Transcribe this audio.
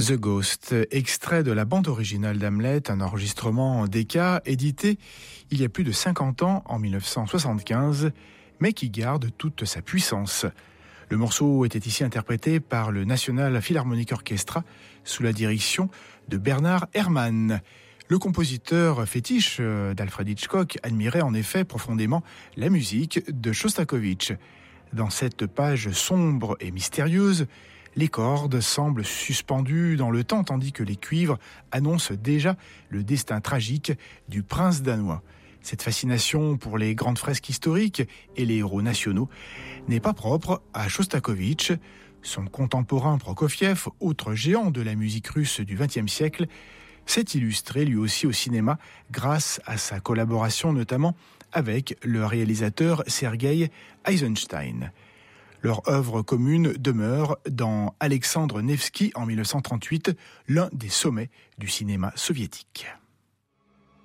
The Ghost, extrait de la bande originale d'Hamlet, un enregistrement Decca édité il y a plus de 50 ans, en 1975, mais qui garde toute sa puissance. Le morceau était ici interprété par le National Philharmonic Orchestra sous la direction de Bernard Herrmann. Le compositeur fétiche d'Alfred Hitchcock admirait en effet profondément la musique de Shostakovich. Dans cette page sombre et mystérieuse, les cordes semblent suspendues dans le temps tandis que les cuivres annoncent déjà le destin tragique du prince danois. Cette fascination pour les grandes fresques historiques et les héros nationaux n'est pas propre à Shostakovich. Son contemporain Prokofiev, autre géant de la musique russe du XXe siècle, s'est illustré lui aussi au cinéma grâce à sa collaboration notamment avec le réalisateur Sergei Eisenstein. Leur œuvre commune demeure dans Alexandre Nevsky en 1938, l'un des sommets du cinéma soviétique.